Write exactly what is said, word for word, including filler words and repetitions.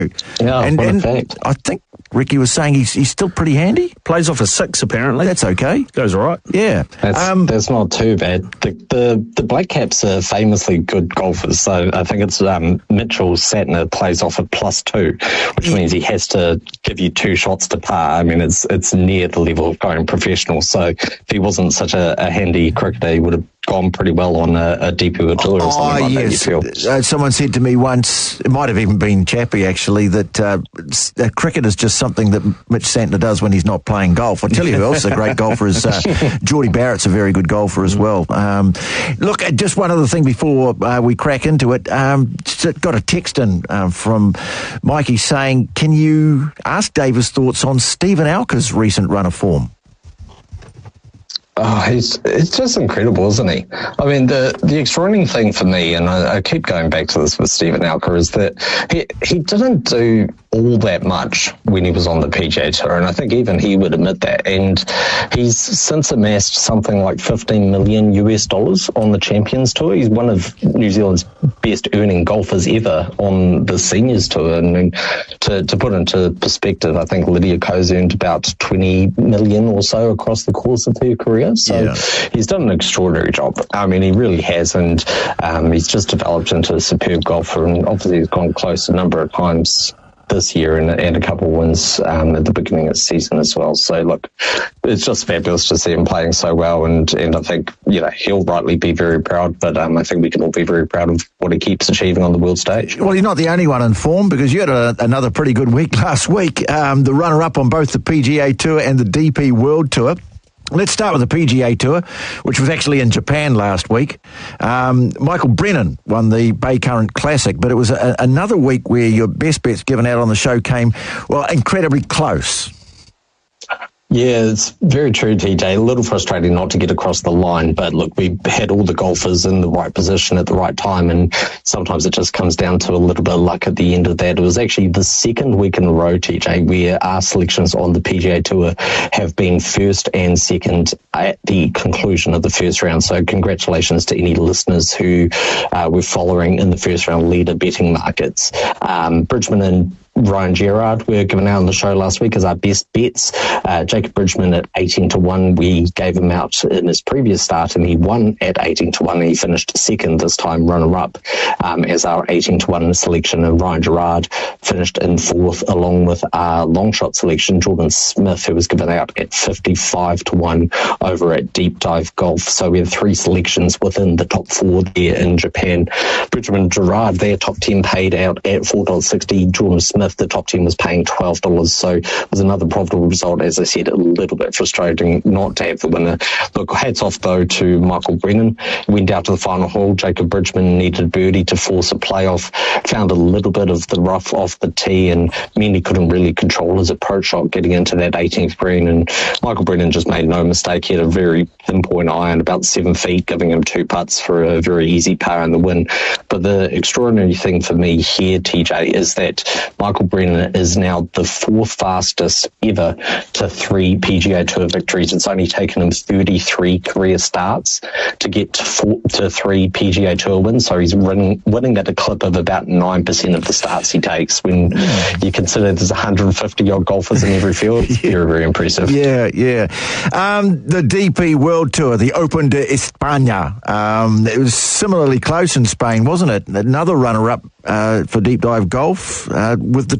Yeah, and, what a and fact. I think Ricky was saying he's he's still pretty handy. Plays off a six, apparently. That's okay. Goes all right. Yeah. That's, um, that's not too bad. The, the the Black Caps are famously good golfers, so I think it's um, Mitchell Satner plays off a plus two, which yeah. means he has to give you two shots to par. I mean, it's it's near the level of going professional. So if he wasn't such a, a handy cricketer, he would have gone pretty well on a, a D P World Tour or something oh, like yes. that, you feel? Uh, someone said to me once, it might have even been Chappie actually, that uh, uh, cricket is just something that Mitch Santner does when he's not playing golf. I'll tell you who else is a great golfer is uh, Geordie Barrett's a very good golfer as well. Um, look, uh, just one other thing before uh, we crack into it. Um, got a text in uh, from Mikey saying, can you ask Davis thoughts on Stephen Alker's recent run of form? Oh, he's it's just incredible, isn't he? I mean, the the extraordinary thing for me, and I, I keep going back to this with Stephen Alker, is that he he didn't do all that much when he was on the P G A Tour, and I think even he would admit that. And he's since amassed something like fifteen million U S dollars on the Champions Tour. He's one of New Zealand's best earning golfers ever on the Seniors Tour. And I mean, to to put into perspective, I think Lydia Ko's earned about twenty million or so across the course of her career. So yeah. he's done an extraordinary job. I mean, he really has, and um, he's just developed into a superb golfer, and obviously he's gone close a number of times this year and, and a couple of wins um, at the beginning of the season as well. So, look, it's just fabulous to see him playing so well, and, and I think, you know, he'll rightly be very proud, but um, I think we can all be very proud of what he keeps achieving on the world stage. Well, he's not the only one in form, because you had a, another pretty good week last week, um, the runner-up on both the P G A Tour and the D P World Tour. Let's start with the P G A Tour, which was actually in Japan last week. Um, Michael Brennan won the Bay Current Classic, but it was a, another week where your best bets given out on the show came, well, incredibly close. Yeah, it's very true, T J. A little frustrating not to get across the line, but look, we had all the golfers in the right position at the right time, and sometimes it just comes down to a little bit of luck at the end of that. It was actually the second week in a row, T J, where our selections on the P G A Tour have been first and second at the conclusion of the first round. So congratulations to any listeners who uh, were following in the first round leader betting markets. Um, Bridgman and Ryan Gerard were given out on the show last week as our best bets. Uh, Jacob Bridgman at eighteen to one. We gave him out in his previous start, and he won at eighteen to one, and he finished second this time, runner-up, um, as our eighteen to one selection. And Ryan Gerard finished in fourth, along with our long shot selection, Jordan Smith, who was given out at fifty-five to one over at Deep Dive Golf. So we have three selections within the top four there in Japan. Bridgman and Gerard, their top ten paid out at four dollars sixty. Jordan Smith, the top ten, was paying twelve dollars. So it was another profitable result. As I said, a little bit frustrating not to have the winner. Look, hats off though to Michael Brennan. Went out to the final hole. Jacob Bridgman needed birdie to force a playoff. Found a little bit of the rough off the tee, and meant he couldn't really control his approach shot getting into that eighteenth green. And Michael Brennan just made no mistake. He had a very pinpoint iron about seven feet, giving him two putts for a very easy par in the win. But the extraordinary thing for me here, T J, is that Michael Brennan is now the fourth fastest ever to three P G A Tour victories. It's only taken him thirty-three career starts to get to, four, to three P G A Tour wins. So he's winning, winning at a clip of about nine percent of the starts he takes. When you consider there's one hundred fifty odd golfers in every field, it's very, very impressive. Yeah, yeah. Um, the D P World Tour, the Open de España, um, it was similarly close in Spain, wasn't it? Another runner-up uh, for Deep Dive Golf, uh, with the